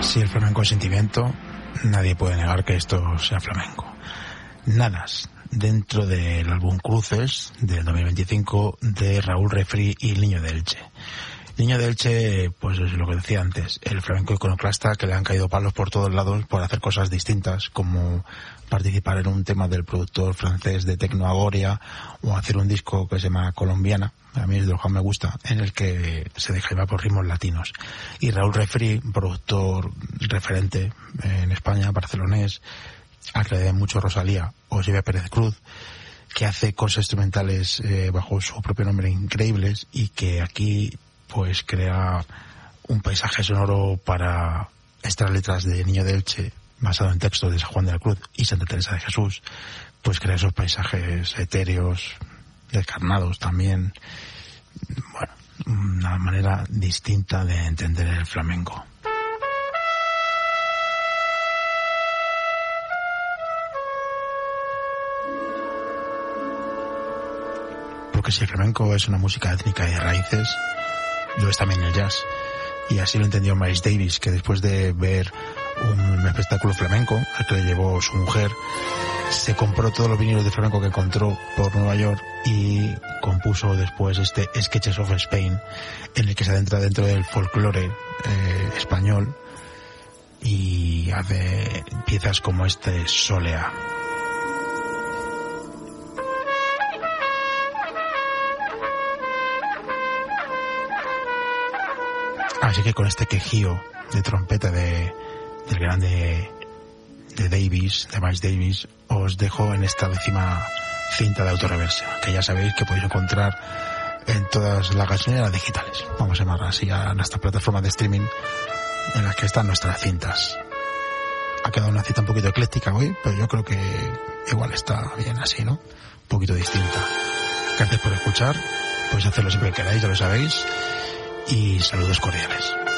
Si el flamenco es sentimiento, nadie puede negar que esto sea flamenco. Nadas, dentro del álbum Cruces del 2025 de Raúl Refri y el Niño de Elche. Niño de Elche, pues es lo que decía antes, el flamenco iconoclasta que le han caído palos por todos lados por hacer cosas distintas, como participar en un tema del productor francés de Tecno Agoria, o hacer un disco que se llama Colombiana, a mí es de lo que más me gusta, en el que se deja llevar por ritmos latinos. Y Raúl Refri, productor referente en España, barcelonés, al que le debe mucho Rosalía o Silvia Pérez Cruz, que hace cosas instrumentales bajo su propio nombre increíbles, y que aquí pues crea un paisaje sonoro para estas letras de Niño de Elche, basado en textos de San Juan de la Cruz y Santa Teresa de Jesús, pues crea esos paisajes etéreos, descarnados también. Bueno, una manera distinta de entender el flamenco. Porque si el flamenco es una música étnica y de raíces, lo es también el jazz. Y así lo entendió Miles Davis, que después de ver un espectáculo flamenco al que le llevó su mujer, se compró todos los vinilos de flamenco que encontró por Nueva York y compuso después este Sketches of Spain, en el que se adentra dentro del folclore español y hace piezas como este Solea. Así que con este quejío de trompeta del grande de Davis, de Miles Davis, os dejo en esta 10ª cinta de Autorreversa, que ya sabéis que podéis encontrar en todas las gasolineras digitales, vamos a llamar así a nuestras plataformas de streaming en las que están nuestras cintas. Ha quedado una cita un poquito ecléctica hoy, pero yo creo que igual está bien así, ¿no? Un poquito distinta. Gracias por escuchar, podéis hacerlo siempre que queráis, ya lo sabéis, y saludos cordiales.